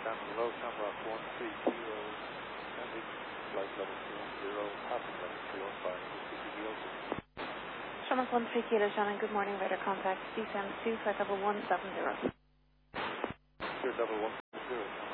Low number 130, landing flight level 210, passing level 315, Shamrock 13 Kilo, Shannon, good morning, radar contact, descend 2 flight level 170. Clear level 170.